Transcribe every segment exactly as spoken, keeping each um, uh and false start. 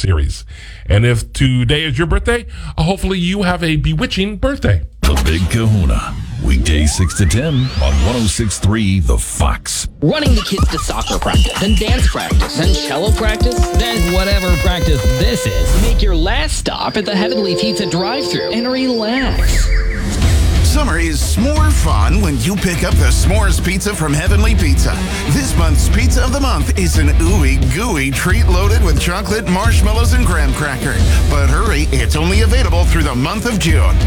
series. And if today is your birthday, uh, hopefully you have a bewitching birthday. The Big Kahuna. Weekday six to ten on one oh six point three The Fox. Running the kids to soccer practice, then dance practice, then cello practice, then whatever practice this is. Make your last stop at the Heavenly Pizza drive-thru and relax. Summer is more fun when you pick up the S'mores Pizza from Heavenly Pizza. This month's Pizza of the Month is an ooey gooey treat loaded with chocolate, marshmallows, and graham cracker. But hurry, it's only available through the month of June.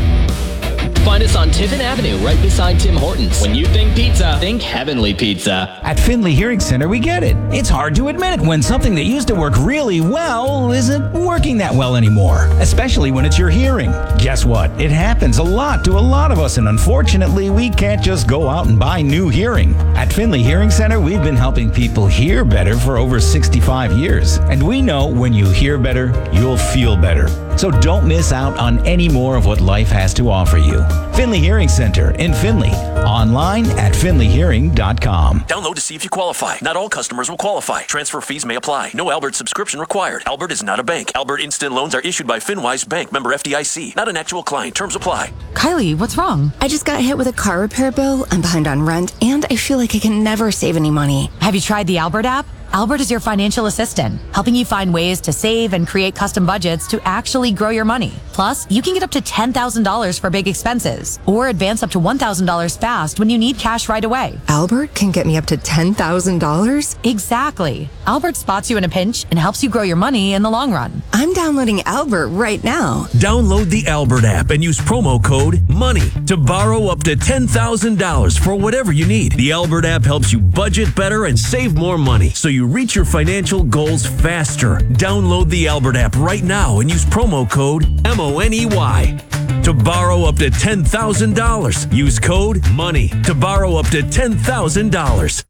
Find us on Tiffin Avenue, right beside Tim Hortons. When you think pizza, think Heavenly Pizza. At Findlay Hearing Center, we get it. It's hard to admit it when something that used to work really well isn't working that well anymore, especially when it's your hearing. Guess what? It happens a lot to a lot of us, and unfortunately, we can't just go out and buy new hearing. At Findlay Hearing Center, we've been helping people hear better for over sixty-five years, and we know when you hear better, you'll feel better. So don't miss out on any more of what life has to offer you. Findlay Hearing Center in Findlay. Online at finley hearing dot com. Download to see if you qualify. Not all customers will qualify. Transfer fees may apply. No Albert subscription required. Albert is not a bank. Albert Instant Loans are issued by FinWise Bank, member F D I C. Not an actual client. Terms apply. Kylie, what's wrong? I just got hit with a car repair bill. I'm behind on rent, and I feel like I can never save any money. Have you tried the Albert app? Albert is your financial assistant, helping you find ways to save and create custom budgets to actually grow your money. Plus, you can get up to ten thousand dollars for big expenses or advance up to one thousand dollars fast when you need cash right away. Albert can get me up to ten thousand dollars? Exactly. Albert spots you in a pinch and helps you grow your money in the long run. I'm downloading Albert right now. Download the Albert app and use promo code MONEY to borrow up to ten thousand dollars for whatever you need. The Albert app helps you budget better and save more money, so you reach your financial goals faster. Download the Albert app right now and use promo code M O N E Y to borrow up to ten thousand dollars. Use code MONEY to borrow up to ten thousand dollars.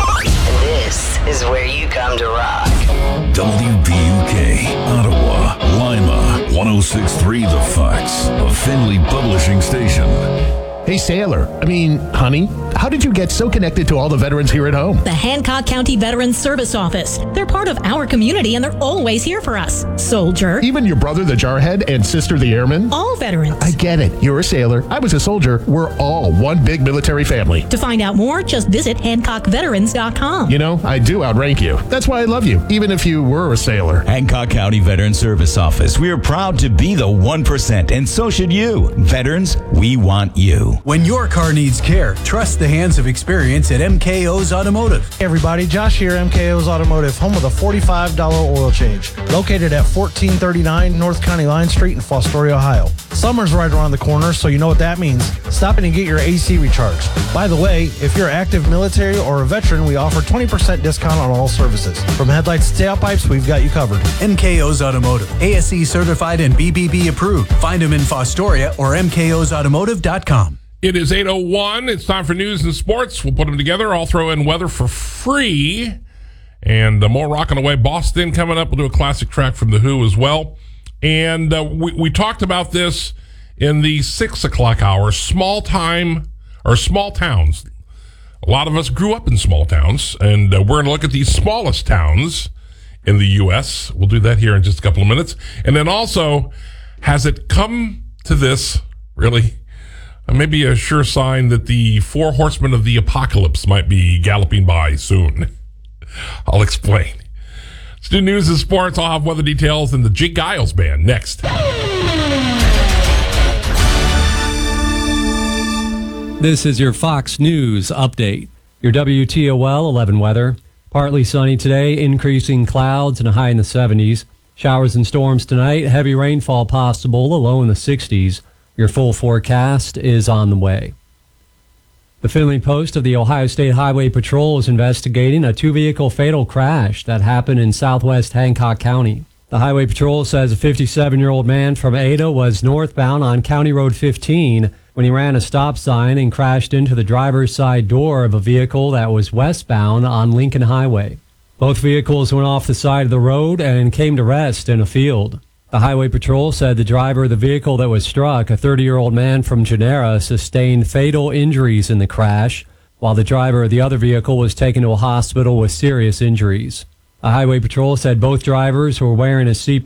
This is where you come to rock. W B U K, Ottawa, Lima, one oh six point three The Fox, a Findlay publishing station. Hey, Sailor, I mean, honey, how did you get so connected to all the veterans here at home? The Hancock County Veterans Service Office. They're part of our community and they're always here for us. Soldier. Even your brother, the Jarhead, and sister, the Airman? All veterans. I get it. You're a sailor. I was a soldier. We're all one big military family. To find out more, just visit hancock veterans dot com. You know, I do outrank you. That's why I love you, even if you were a sailor. Hancock County Veterans Service Office. We are proud to be the one percent, and so should you. Veterans, we want you. When your car needs care, trust the hands of experience at M K O's Automotive. Hey everybody, Josh here, M K O's Automotive, home of the forty-five dollars oil change. Located at fourteen thirty-nine North County Line Street in Fostoria, Ohio. Summer's right around the corner, so you know what that means. Stop in and get your A C recharged. By the way, if you're active military or a veteran, we offer twenty percent discount on all services. From headlights to tailpipes, we've got you covered. M K O's Automotive, A S E certified and B B B approved. Find them in Fostoria or m k os automotive dot com. It is eight oh one. It's time for news and sports. We'll put them together. I'll throw in weather for free. And uh, more rocking away. Boston coming up. We'll do a classic track from The Who as well. And uh, we, we talked about this in the six o'clock hour. Small time, or small towns. A lot of us grew up in small towns. And uh, we're going to look at the smallest towns in the U S. We'll do that here in just a couple of minutes. And then also, has it come to this, really? Maybe a sure sign that the four horsemen of the apocalypse might be galloping by soon. I'll explain. Let's do news and sports. I'll have weather details and the Jake Giles Band next. This is your Fox News update. Your W T O L eleven weather. Partly sunny today, increasing clouds and a high in the seventies. Showers and storms tonight, heavy rainfall possible, a low in the sixties. Your full forecast is on the way. The Findlay Post of the Ohio State Highway Patrol is investigating a two-vehicle fatal crash that happened in southwest Hancock County. The Highway Patrol says a fifty-seven-year-old man from Ada was northbound on County Road fifteen when he ran a stop sign and crashed into the driver's side door of a vehicle that was westbound on Lincoln Highway. Both vehicles went off the side of the road and came to rest in a field. The Highway Patrol said the driver of the vehicle that was struck, a thirty-year-old man from Genera, sustained fatal injuries in the crash, while the driver of the other vehicle was taken to a hospital with serious injuries. The Highway Patrol said both drivers were wearing a seatbelt